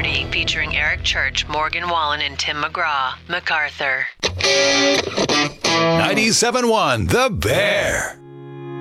6:30, featuring Eric Church, Morgan Wallen, and Tim McGraw. MacArthur. 97.1 The Bear.